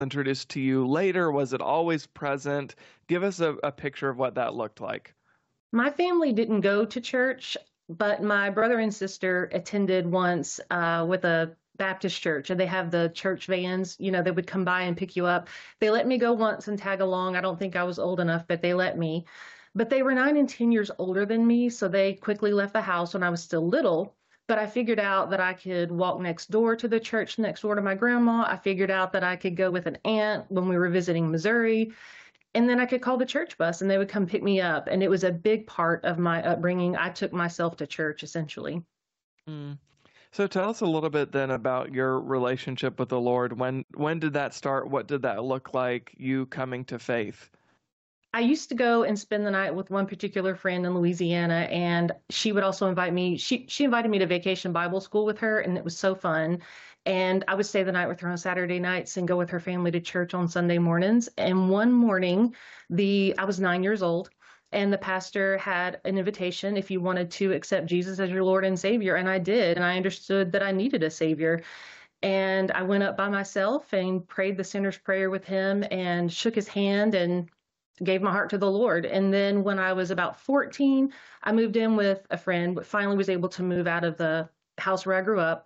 introduced to you later? Was it always present? Give us a picture of what that looked like. My family didn't go to church, but my brother and sister attended once with a Baptist church, and they have the church vans. They would come by and pick you up. They let me go once and tag along. I don't think I was old enough, but they let me. But they were 9 and 10 years older than me, so they quickly left the house when I was still little. But I figured out that I could walk next door to the church next door to my grandma. I figured out that I could go with an aunt when we were visiting Missouri. And then I could call the church bus and they would come pick me up. And it was a big part of my upbringing. I took myself to church essentially. Mm. So tell us a little bit then about your relationship with the Lord. When did that start? What did that look like, you coming to faith? I used to go and spend the night with one particular friend in Louisiana, and she would also invite me. She invited me to vacation Bible school with her, and it was so fun. And I would stay the night with her on Saturday nights and go with her family to church on Sunday mornings. And one morning, the I was 9 years old, and the pastor had an invitation if you wanted to accept Jesus as your Lord and Savior, and I did, and I understood that I needed a Savior. And I went up by myself and prayed the sinner's prayer with him and shook his hand and gave my heart to the Lord. And then when I was about 14, I moved in with a friend, but finally was able to move out of the house where I grew up.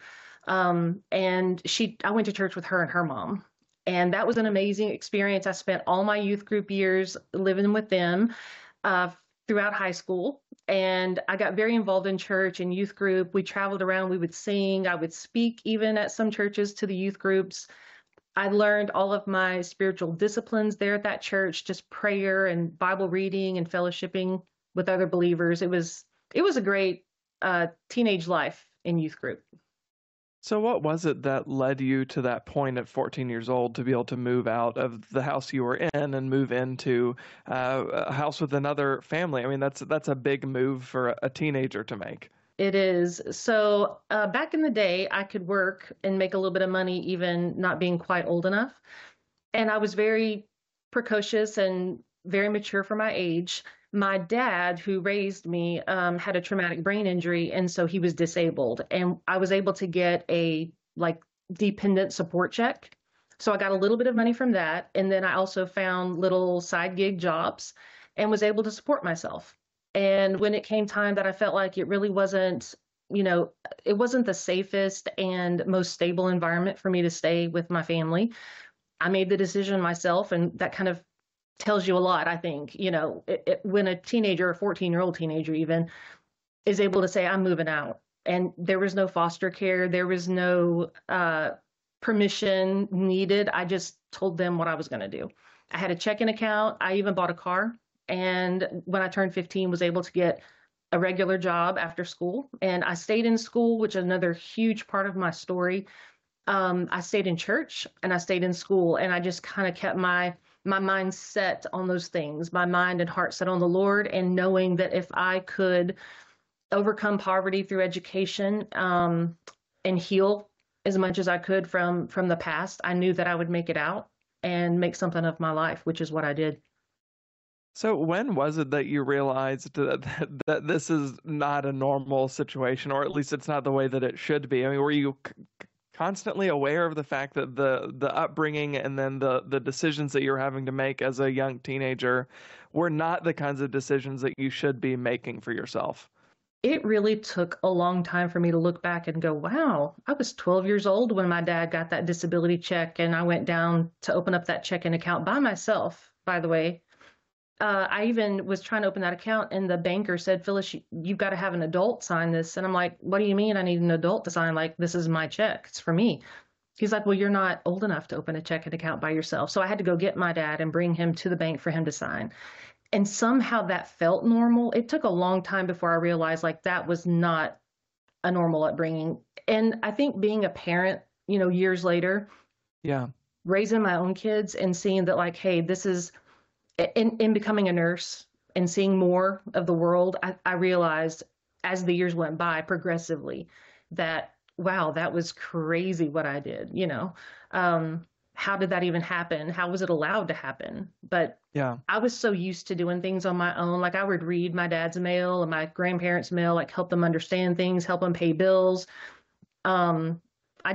I went to church with her and her mom. And that was an amazing experience. I spent all my youth group years living with them uh, throughout high school. And I got very involved in church and youth group. We traveled around, we would sing, I would speak even at some churches to the youth groups. I learned all of my spiritual disciplines there at that church, just prayer and Bible reading and fellowshipping with other believers. It was a great teenage life in youth group. So what was it that led you to that point at 14 years old to be able to move out of the house you were in and move into a house with another family? I mean, that's a big move for a teenager to make. It is. So back in the day, I could work and make a little bit of money, even not being quite old enough. And I was very precocious and very mature for my age. My dad, who raised me, had a traumatic brain injury, and so he was disabled. And I was able to get a like dependent support check. So I got a little bit of money from that, and then I also found little side gig jobs and was able to support myself. And when it came time that I felt like it really wasn't, you know, it wasn't the safest and most stable environment for me to stay with my family, I made the decision myself, and that kind of tells you a lot, I think. When a teenager, a 14-year-old teenager even, is able to say, I'm moving out. And there was no foster care, there was no permission needed. I just told them what I was going to do. I had a checking account. I even bought a car. And when I turned 15, was able to get a regular job after school. And I stayed in school, which is another huge part of my story. I stayed in church and I stayed in school, and I just kind of kept my mind set on those things, my mind and heart set on the Lord, and knowing that if I could overcome poverty through education, and heal as much as I could from the past, I knew that I would make it out and make something of my life, which is what I did. So when was it that you realized that this is not a normal situation, or at least it's not the way that it should be? I mean, were you constantly aware of the fact that the upbringing and then the decisions that you're having to make as a young teenager were not the kinds of decisions that you should be making for yourself? It really took a long time for me to look back and go, wow, I was 12 years old when my dad got that disability check, and I went down to open up that checking account by myself, by the way. I even was trying to open that account, and the banker said, Phyllis, you've got to have an adult sign this. And I'm like, what do you mean I need an adult to sign? Like, this is my check. It's for me. He's like, well, you're not old enough to open a checking account by yourself. So I had to go get my dad and bring him to the bank for him to sign. And somehow that felt normal. It took a long time before I realized like that was not a normal upbringing. And I think being a parent, years later, Yeah. raising my own kids and seeing that like, hey, this is in becoming a nurse and seeing more of the world, I realized as the years went by progressively that, wow, that was crazy what I did. How did that even happen? How was it allowed to happen? But Yeah. I was so used to doing things on my own. Like I would read my dad's mail and my grandparents' mail, like help them understand things, help them pay bills. Um, I just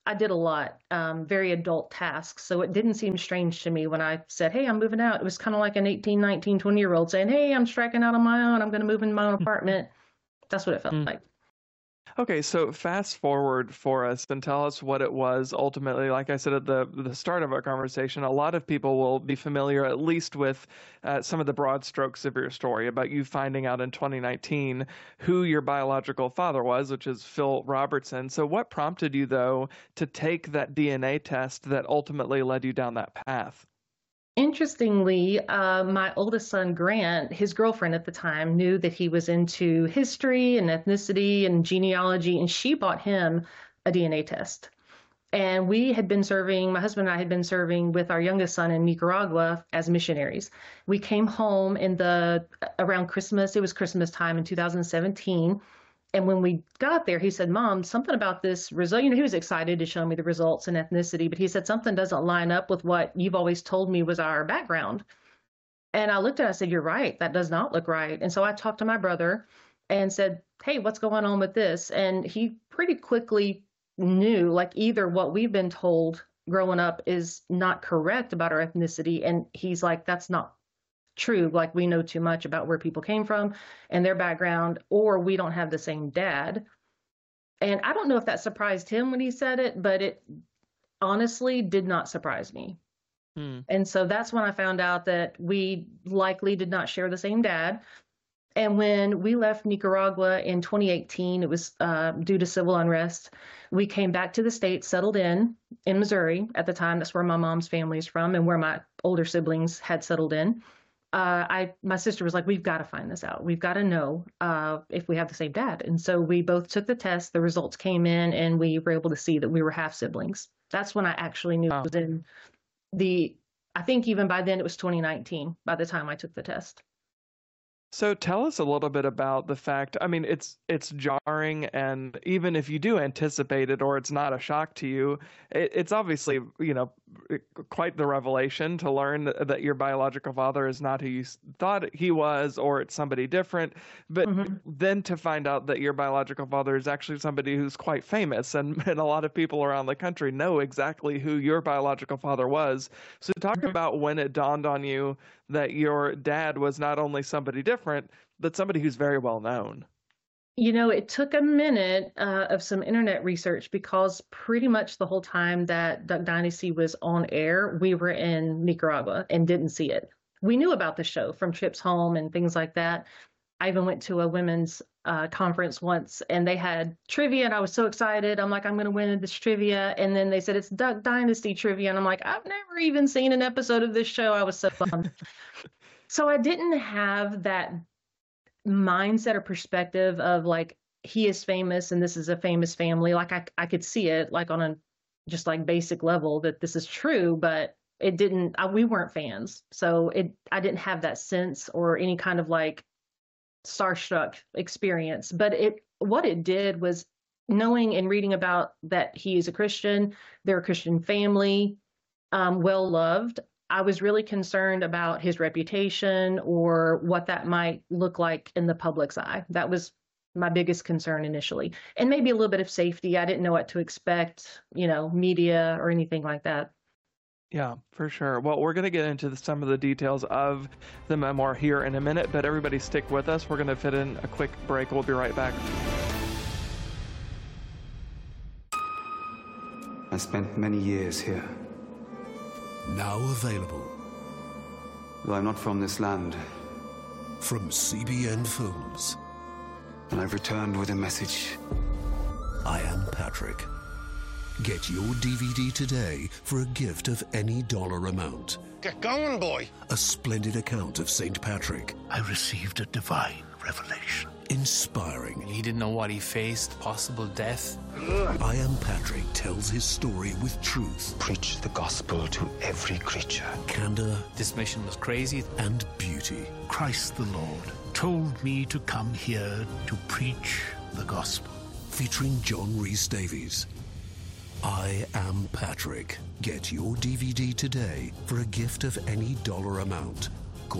I did a lot, very adult tasks. So it didn't seem strange to me when I said, hey, I'm moving out. It was kind of like an 18, 19, 20-year-old saying, hey, I'm striking out on my own. I'm going to move in my own apartment. That's what it felt like. Okay, so fast forward for us and tell us what it was ultimately. Like I said at the start of our conversation, a lot of people will be familiar at least with some of the broad strokes of your story about you finding out in 2019 who your biological father was, which is Phil Robertson. So what prompted you, though, to take that DNA test that ultimately led you down that path? Interestingly, my oldest son, Grant, his girlfriend at the time knew that he was into history and ethnicity and genealogy, and she bought him a DNA test. And we had been serving, my husband and I had been serving with our youngest son in Nicaragua as missionaries. We came home around Christmas. It was Christmas time in 2017. And when we got there, he said, Mom, something about this result. He was excited to show me the results and ethnicity, but he said, something doesn't line up with what you've always told me was our background. And I looked at it, I said, you're right. That does not look right. And so I talked to my brother and said, hey, what's going on with this? And he pretty quickly knew, like, either what we've been told growing up is not correct about our ethnicity. And he's like, that's not true. Like, we know too much about where people came from and their background, or we don't have the same dad. And I don't know if that surprised him when he said it, but it honestly did not surprise me. And so that's when I found out that we likely did not share the same dad. And when we left Nicaragua in 2018, it was due to civil unrest. We came back to the States, settled in Missouri at the time. That's where my mom's family is from and where my older siblings had settled in. My sister was like, we've got to find this out. We've got to know if we have the same dad. And so we both took the test. The results came in and we were able to see that we were half siblings. That's when I actually knew it was in I think even by then it was 2019 by the time I took the test. So tell us a little bit about the fact, I mean, it's jarring, and even if you do anticipate it or it's not a shock to you, it's obviously, quite the revelation to learn that your biological father is not who you thought he was, or it's somebody different. But then to find out that your biological father is actually somebody who's quite famous, and a lot of people around the country know exactly who your biological father was. So talk about when it dawned on you that your dad was not only somebody different, but somebody who's very well known. It took a minute of some internet research, because pretty much the whole time that Duck Dynasty was on air, we were in Nicaragua and didn't see it. We knew about the show from trips home and things like that. I even went to a women's conference once and they had trivia and I was so excited. I'm like, I'm going to win this trivia. And then they said, it's Duck Dynasty trivia. And I'm like, I've never even seen an episode of this show. I was so bummed. So I didn't have that mindset or perspective of like, he is famous and this is a famous family. Like I could see it like on a just like basic level that this is true, but it didn't, we weren't fans. So I didn't have that sense or any kind of like starstruck experience. But what it did was knowing and reading about that he is a Christian, they're a Christian family, well loved. I was really concerned about his reputation or what that might look like in the public's eye. That was my biggest concern initially. And maybe a little bit of safety. I didn't know what to expect, media or anything like that. Yeah, for sure. Well, we're going to get into some of the details of the memoir here in a minute, but everybody stick with us. We're going to fit in a quick break. We'll be right back. I spent many years here. Now available. Though I'm not from this land. From CBN Films. And I've returned with a message. I Am Patrick. Get your DVD today for a gift of any dollar amount. Get going, boy. A splendid account of St. Patrick. I received a divine revelation. Inspiring. He didn't know what he faced, possible death. I Am Patrick tells his story with truth. Preach the gospel to every creature. Candor. This mission was crazy. And beauty. Christ the Lord told me to come here to preach the gospel. Featuring John Rhys Davies. I Am Patrick. Get your DVD today for a gift of any dollar amount. Call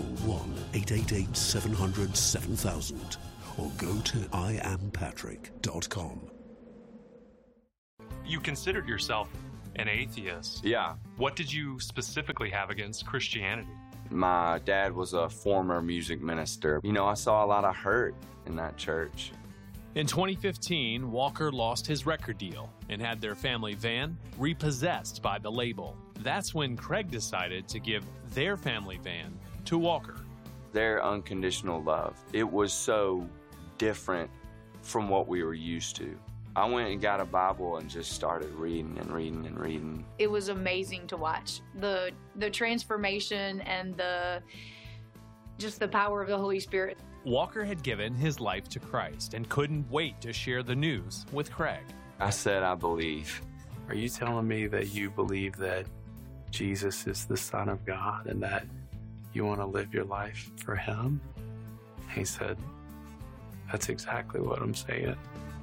1-888-700-7000 or go to iampatrick.com. You considered yourself an atheist. Yeah. What did you specifically have against Christianity? My dad was a former music minister. You know, I saw a lot of hurt in that church. In 2015, Walker lost his record deal and had their family van repossessed by the label. That's when Craig decided to give their family van to Walker. Their unconditional love, it was so different from what we were used to. I went and got a Bible and just started reading and reading and reading. It was amazing to watch. The transformation and just the power of the Holy Spirit. Walker had given his life to Christ and couldn't wait to share the news with Craig. I said, I believe. Are you telling me that you believe that Jesus is the Son of God and that you want to live your life for him? He said, that's exactly what I'm saying.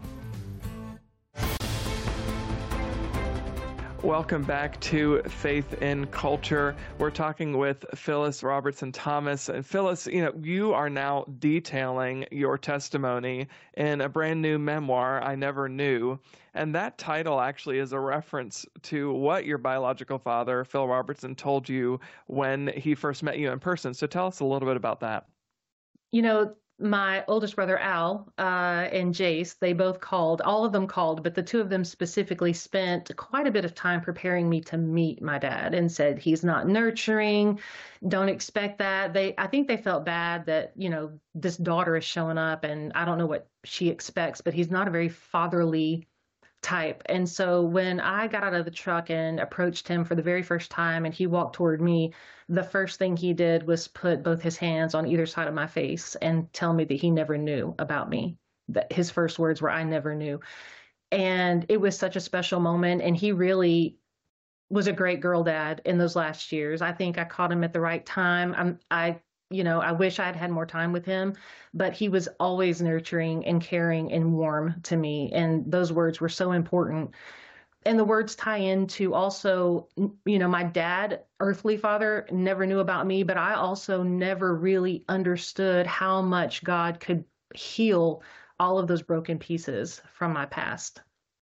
Welcome back to Faith in Culture. We're talking with Phyllis Robertson Thomas. And Phyllis, you are now detailing your testimony in a brand new memoir, I Never Knew. And that title actually is a reference to what your biological father, Phil Robertson, told you when he first met you in person. So tell us a little bit about that. My oldest brother, Al, and Jace, they both called, all of them called, but the two of them specifically spent quite a bit of time preparing me to meet my dad and said, he's not nurturing, don't expect that. I think they felt bad that, this daughter is showing up and I don't know what she expects, but he's not a very fatherly type. And so when I got out of the truck and approached him for the very first time and he walked toward me, the first thing he did was put both his hands on either side of my face and tell me that he never knew about me. That his first words were, I never knew. And it was such a special moment. And he really was a great girl dad in those last years. I think I caught him at the right time. I wish I'd had more time with him, but he was always nurturing and caring and warm to me. And those words were so important. And the words tie into also, my dad, earthly father, never knew about me, but I also never really understood how much God could heal all of those broken pieces from my past.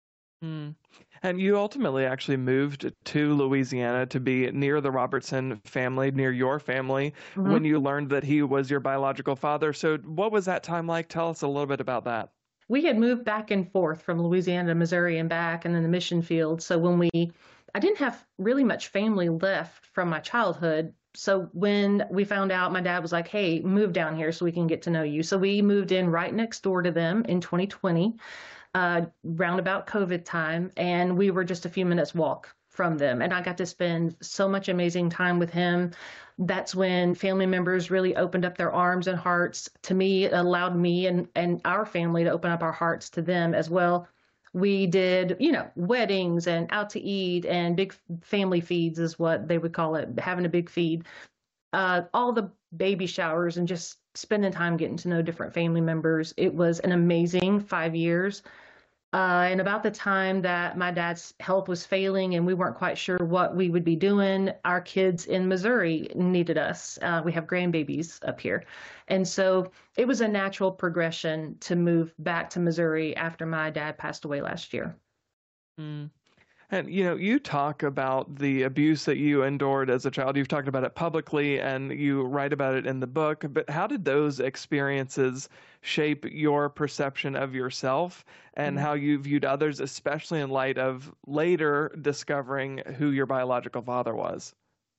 Mm. And you ultimately actually moved to Louisiana to be near the Robertson family, near your family, when you learned that he was your biological father. So what was that time like? Tell us a little bit about that. We had moved back and forth from Louisiana to Missouri and back, and then the mission field. So I didn't have really much family left from my childhood. So when we found out, my dad was like, hey, move down here so we can get to know you. So we moved in right next door to them in 2020. Round about COVID time, and we were just a few minutes walk from them. And I got to spend so much amazing time with him. That's when family members really opened up their arms and hearts to me. It allowed me and our family to open up our hearts to them as well. We did, weddings and out to eat and big family feeds is what they would call it, having a big feed. All the baby showers and just spending time getting to know different family members. It was an amazing 5 years. And about the time that my dad's health was failing and we weren't quite sure what we would be doing, our kids in Missouri needed us. We have grandbabies up here. And so it was a natural progression to move back to Missouri after my dad passed away last year. Mm. And, you talk about the abuse that you endured as a child. You've talked about it publicly and you write about it in the book. But how did those experiences shape your perception of yourself and how you viewed others, especially in light of later discovering who your biological father was?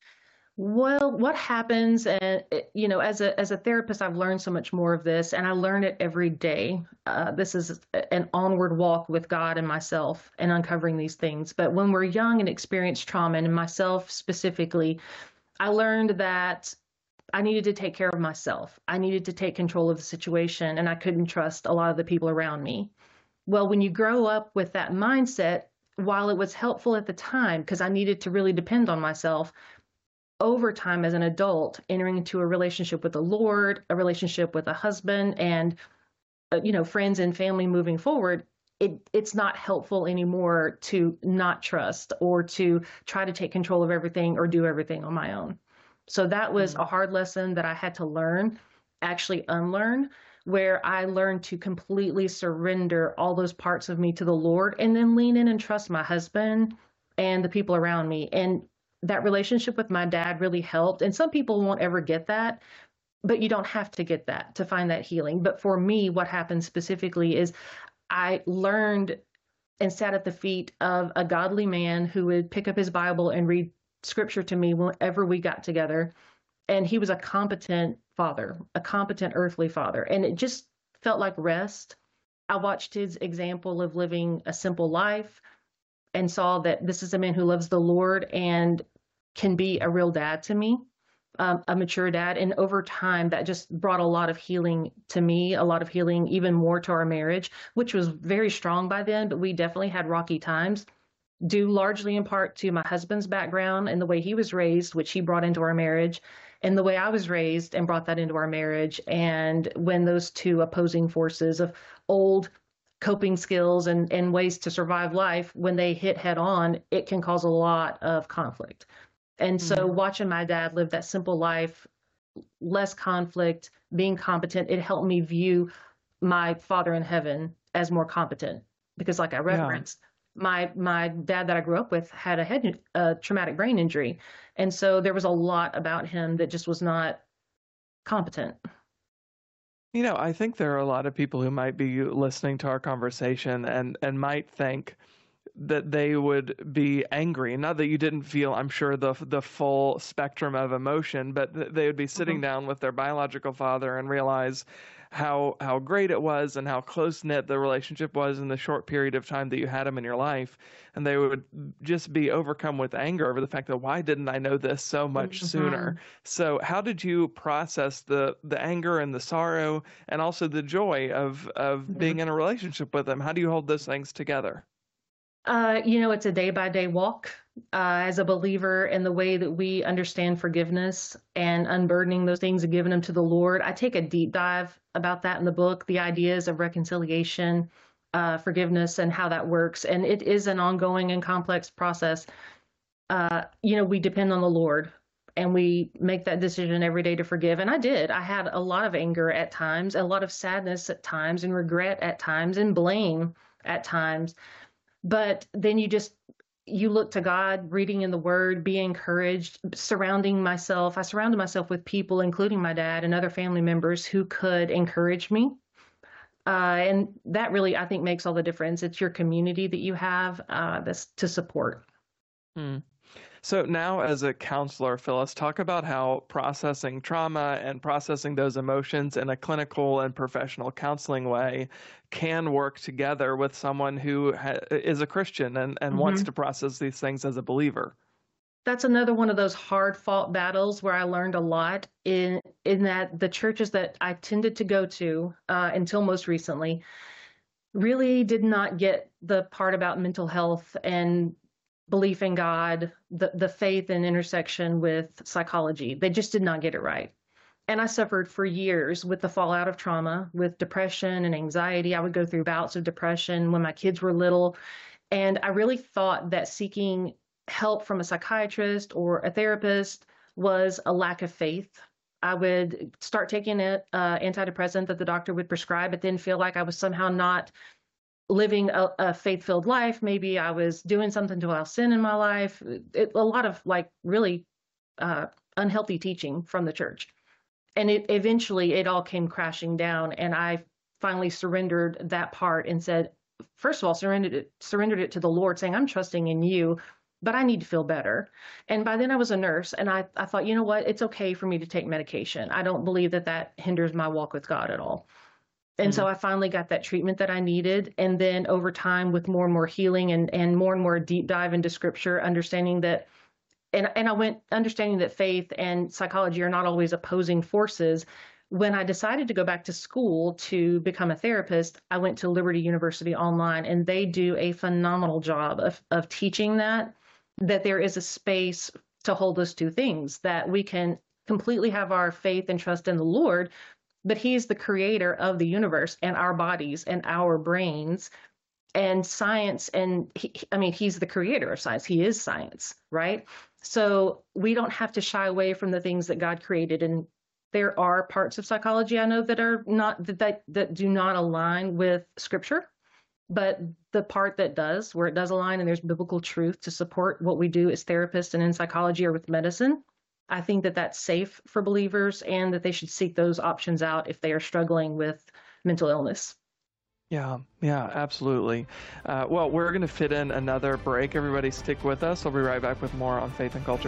Well, what happens, and as a therapist, I've learned so much more of this, and I learn it every day. This is an onward walk with God and myself and uncovering these things. But when we're young and experience trauma, and myself specifically, I learned that I needed to take care of myself. I needed to take control of the situation, and I couldn't trust a lot of the people around me. Well, when you grow up with that mindset, while it was helpful at the time, because I needed to really depend on myself, over time as an adult, entering into a relationship with the Lord, a relationship with a husband, and friends and family moving forward, it's not helpful anymore to not trust or to try to take control of everything or do everything on my own. So that was a hard lesson that I had to learn, actually unlearn, where I learned to completely surrender all those parts of me to the Lord and then lean in and trust my husband and the people around me. And that relationship with my dad really helped. And some people won't ever get that, but you don't have to get that to find that healing. But for me, what happened specifically is I learned and sat at the feet of a godly man who would pick up his Bible and read scripture to me whenever we got together. And he was a competent father, a competent earthly father. And it just felt like rest. I watched his example of living a simple life and saw that this is a man who loves the Lord and can be a real dad to me, a mature dad. And over time, that just brought a lot of healing to me, a lot of healing, even more to our marriage, which was very strong by then, but we definitely had rocky times, due largely in part to my husband's background and the way he was raised, which he brought into our marriage, and the way I was raised and brought that into our marriage. And when those two opposing forces of old coping skills and ways to survive life, when they hit head on, it can cause a lot of conflict. And so watching my dad live that simple life, less conflict, being competent, it helped me view my father in heaven as more competent. Because like I referenced, my dad that I grew up with had a traumatic brain injury. And so there was a lot about him that just was not competent. You know, I think there are a lot of people who might be listening to our conversation and might think that they would be angry. Not that you didn't feel, I'm sure, the full spectrum of emotion, but they would be sitting down with their biological father and realize how great it was and how close-knit the relationship was in the short period of time that you had him in your life. And they would just be overcome with anger over the fact that, why didn't I know this so much sooner? So how did you process the anger and the sorrow and also the joy of being in a relationship with him? How do you hold those things together? It's a day-by-day walk as a believer, in the way that we understand forgiveness and unburdening those things and giving them to the Lord. I take a deep dive about that in the book, the ideas of reconciliation, forgiveness, and how that works. And it is an ongoing and complex process. We depend on the Lord, and we make that decision every day to forgive. And I did. I had a lot of anger at times, a lot of sadness at times, and regret at times, and blame at times. But then you look to God, reading in the Word, be encouraged, I surrounded myself with people, including my dad and other family members, who could encourage me. And that really, I think, makes all the difference. It's your community that you have that's to support. So now, as a counselor, Phyllis, talk about how processing trauma and processing those emotions in a clinical and professional counseling way can work together with someone who is a Christian and wants to process these things as a believer. That's another one of those hard-fought battles where I learned a lot in that the churches that I tended to go to until most recently really did not get the part about mental health and belief in God, the faith and intersection with psychology. They just did not get it right. And I suffered for years with the fallout of trauma, with depression and anxiety. I would go through bouts of depression when my kids were little. And I really thought that seeking help from a psychiatrist or a therapist was a lack of faith. I would start taking an antidepressant that the doctor would prescribe, but then feel like I was somehow not living a faith-filled life. Maybe I was doing something to allow sin in my life. A lot of really unhealthy teaching from the church. And eventually it all came crashing down. And I finally surrendered that part and said, first of all, surrendered it to the Lord, saying, I'm trusting in you, but I need to feel better. And by then I was a nurse, and I thought, you know what? It's okay for me to take medication. I don't believe that hinders my walk with God at all. And so I finally got that treatment that I needed. And then over time, with more and more healing and more deep dive into scripture, understanding that, and I went understanding that faith and psychology are not always opposing forces. When I decided to go back to school to become a therapist, I went to Liberty University Online, and they do a phenomenal job of teaching that there is a space to hold those two things, that we can completely have our faith and trust in the Lord, but he's the creator of the universe and our bodies and our brains and science. And he's the creator of science. He is science, right? So we don't have to shy away from the things that God created and There are parts of psychology I know that are not that do not align with scripture, but the part that does, where it does align and there's biblical truth to support what we do as therapists and in psychology or with medicine, I think that that's safe for believers and that they should seek those options out if they are struggling with mental illness. Yeah, absolutely. Well, we're going to fit in another break. Everybody stick with us. We'll be right back with more on Faith and Culture.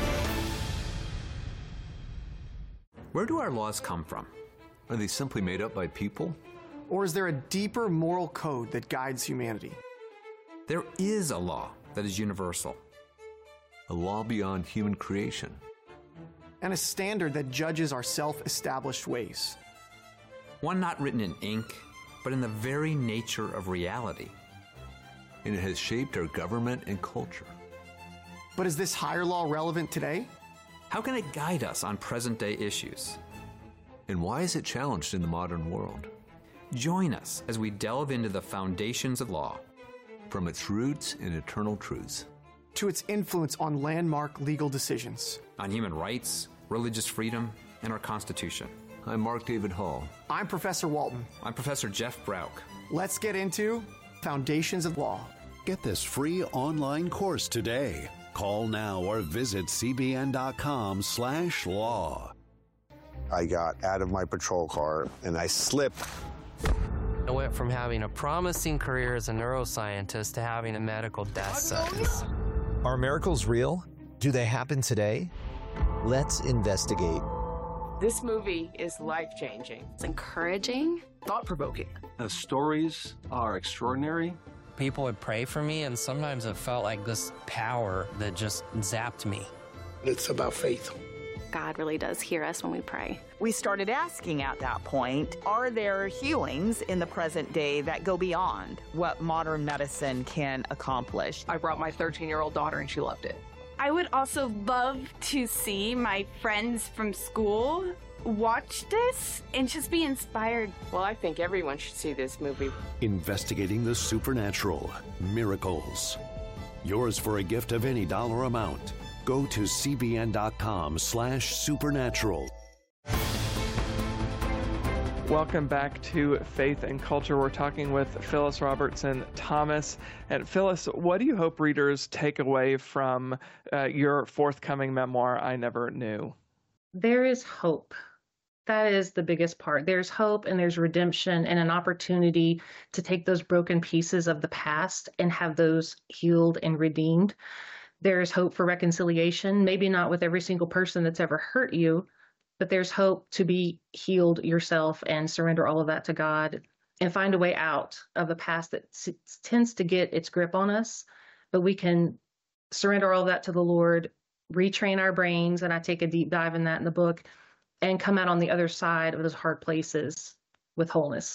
Where do our laws come from? Are they simply made up by people? Or is there a deeper moral code that guides humanity? There is a law that is universal. A law beyond human creation. And a standard that judges our self-established ways. One not written in ink, but in the very nature of reality. And it has shaped our government and culture. But is this higher law relevant today? How can it guide us on present-day issues? And why is it challenged in the modern world? Join us as we delve into the foundations of law. From its roots and eternal truths. To its influence on landmark legal decisions. On human rights, religious freedom, and our Constitution. I'm Mark David Hall. I'm Professor Walton. I'm Professor Jeff Brauch. Let's get into Foundations of Law. Get this free online course today. Call now or visit cbn.com/law. I got out of my patrol car and I slipped. I went from having a promising career as a neuroscientist to having a medical death sentence. Are miracles real? Do they happen today? Let's investigate. This movie is life-changing. It's encouraging. Thought-provoking. The stories are extraordinary. People would pray for me, and sometimes it felt like this power that just zapped me. It's about faith. God really does hear us when we pray. We started asking at that point, are there healings in the present day that go beyond what modern medicine can accomplish? I brought my 13-year-old daughter and she loved it. I would also love to see my friends from school watch this and just be inspired. Well, I think everyone should see this movie. Investigating the supernatural. Miracles. Yours for a gift of any dollar amount. Go to cbn.com/supernatural. Welcome back to Faith and Culture. We're talking with Phyllis Robertson Thomas. And Phyllis, what do you hope readers take away from your forthcoming memoir, I Never Knew? There is hope. That is the biggest part. There's hope and there's redemption and an opportunity to take those broken pieces of the past and have those healed and redeemed. There's hope for reconciliation, maybe not with every single person that's ever hurt you, but there's hope to be healed yourself and surrender all of that to God and find a way out of the past that tends to get its grip on us. But we can surrender all of that to the Lord, retrain our brains, and I take a deep dive in that in the book, and come out on the other side of those hard places with wholeness.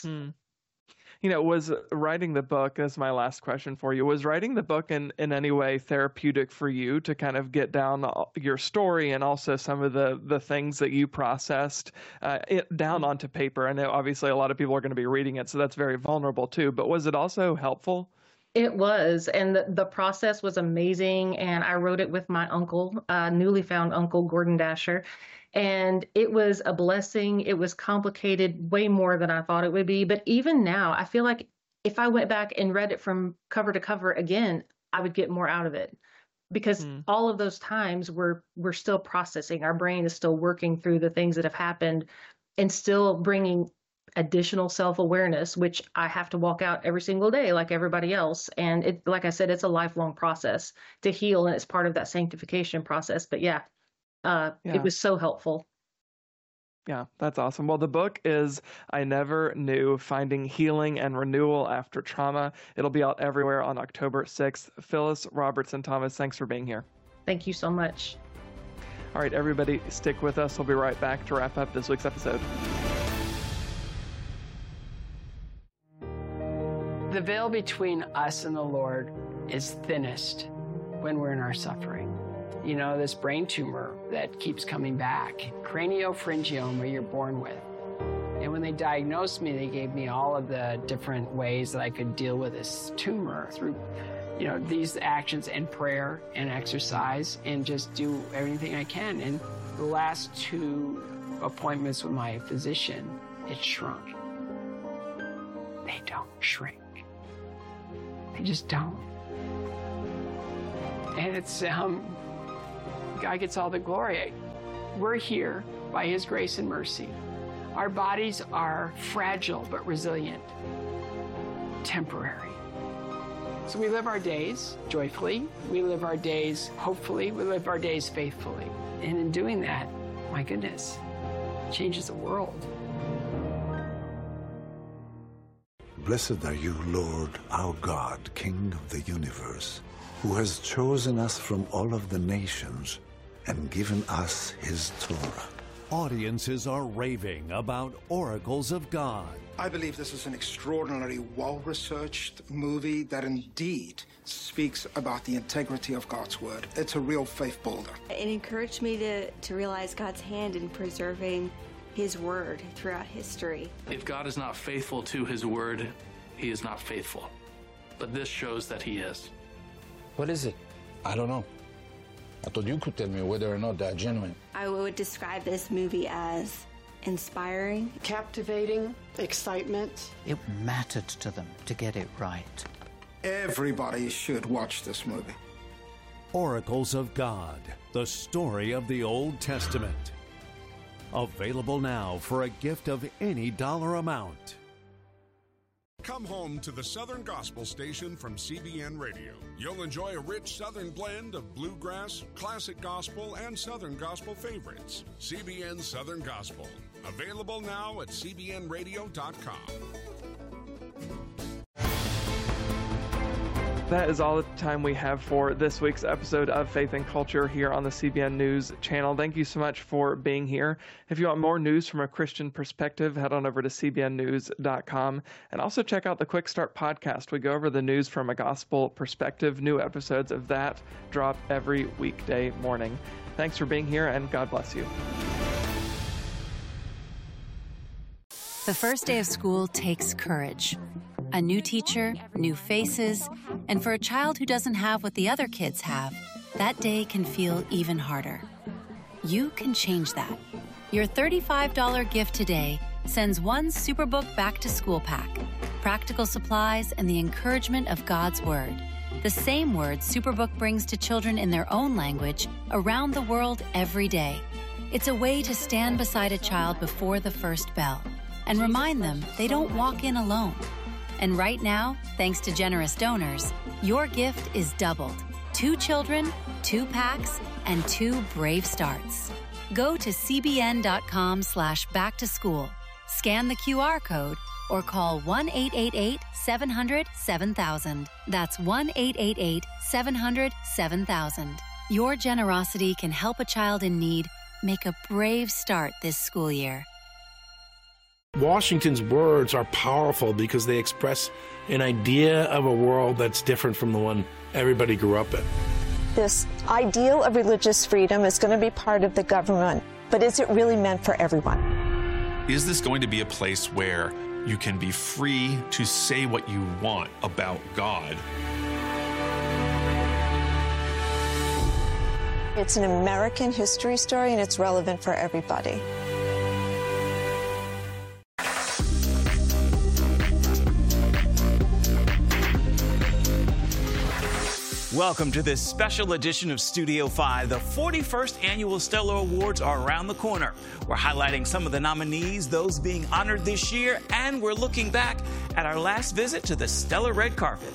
You know, was writing the book, this is my last question for you, was writing the book in any way therapeutic for you to kind of get down your story and also some of the things that you processed down onto paper? I know obviously a lot of people are going to be reading it, so that's very vulnerable too, but was it also helpful? It was, and the process was amazing, and I wrote it with my uncle, newly found uncle, Gordon Dasher. And it was a blessing. It was complicated, way more than I thought it would be. But even now, I feel like if I went back and read it from cover to cover again, I would get more out of it. Because all of those times we're still processing. Our brain is still working through the things that have happened and still bringing additional self-awareness, which I have to walk out every single day like everybody else. And it, like I said, it's a lifelong process to heal, and it's part of that sanctification process. But it was so helpful. Yeah, that's awesome. Well, the book is I Never Knew, Finding Healing and Renewal After Trauma. It'll be out everywhere on October 6th. Phyllis Robertson Thomas, thanks for being here. Thank you so much. All right, everybody, stick with us. We'll be right back to wrap up this week's episode. The veil between us and the Lord is thinnest when we're in our suffering. You know, this brain tumor that keeps coming back, craniopharyngioma you're born with. And when they diagnosed me, they gave me all of the different ways that I could deal with this tumor through, you know, these actions and prayer and exercise and just do everything I can. And the last 2 appointments with my physician, it shrunk. They don't shrink. They just don't. And it's, God gets all the glory. We're here by His grace and mercy. Our bodies are fragile but resilient, temporary. So we live our days joyfully, we live our days hopefully, we live our days faithfully. And in doing that, my goodness, it changes the world. Blessed are you, Lord, our God, King of the universe, who has chosen us from all of the nations and given us His Torah. Audiences are raving about Oracles of God. I believe this is an extraordinarily well-researched movie that indeed speaks about the integrity of God's Word. It's a real faith builder. It encouraged me to realize God's hand in preserving His Word throughout history. If God is not faithful to His Word, He is not faithful. But this shows that He is. What is it? I don't know. I thought you could tell me whether or not they're genuine. I would describe this movie as inspiring, captivating, excitement. It mattered to them to get it right. Everybody should watch this movie. Oracles of God, the story of the Old Testament. Available now for a gift of any dollar amount. Come home to the Southern Gospel Station from CBN Radio. You'll enjoy a rich Southern blend of bluegrass, classic gospel, and Southern gospel favorites. CBN Southern Gospel. Available now at cbnradio.com. That is all the time we have for this week's episode of Faith and Culture here on the CBN News channel. Thank you so much for being here. If you want more news from a Christian perspective, head on over to cbnnews.com and also check out the Quick Start podcast. We go over the news from a gospel perspective. New episodes of that drop every weekday morning. Thanks for being here, and God bless you. The first day of school takes courage. A new teacher, new faces, and for a child who doesn't have what the other kids have, that day can feel even harder. You can change that. Your $35 gift today sends one Superbook back-to-school pack, practical supplies, and the encouragement of God's Word. The same word Superbook brings to children in their own language around the world every day. It's a way to stand beside a child before the first bell and remind them they don't walk in alone. And right now, thanks to generous donors, your gift is doubled. 2 children, 2 packs, and 2 brave starts. Go to cbn.com/back-to-school, scan the QR code, or call 1-888-700-7000. That's 1-888-700-7000. Your generosity can help a child in need make a brave start this school year. Washington's words are powerful because they express an idea of a world that's different from the one everybody grew up in. This ideal of religious freedom is going to be part of the government, but is it really meant for everyone? Is this going to be a place where you can be free to say what you want about God? It's an American history story, and it's relevant for everybody. Welcome to this special edition of Studio 5. The 41st Annual Stellar Awards are around the corner. We're highlighting some of the nominees, those being honored this year, and we're looking back at our last visit to the Stellar Red Carpet.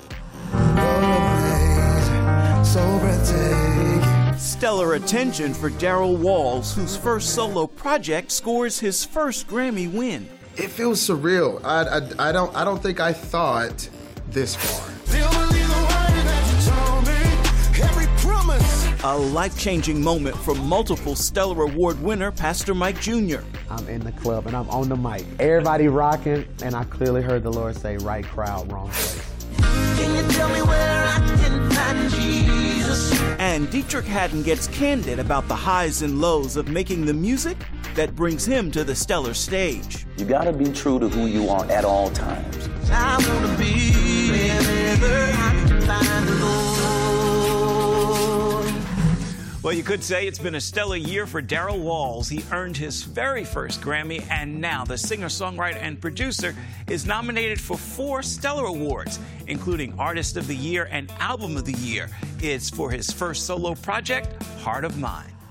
Stellar attention for Darrell Walls, whose first solo project scores his first Grammy win. It feels surreal. I don't think I thought this far. A life-changing moment for multiple Stellar Award winner Pastor Mike Jr. I'm in the club and I'm on the mic. Everybody rocking, and I clearly heard the Lord say, right crowd, wrong place. Can you tell me where I can find Jesus? And Dietrich Haddon gets candid about the highs and lows of making the music that brings him to the Stellar stage. You gotta be true to who you are at all times. I wanna be wherever I can find the Lord. Well, you could say it's been a stellar year for Darrell Walls. He earned his very first Grammy, and now the singer-songwriter and producer is nominated for 4 Stellar Awards, including Artist of the Year and Album of the Year. It's for his first solo project, Heart of Mine.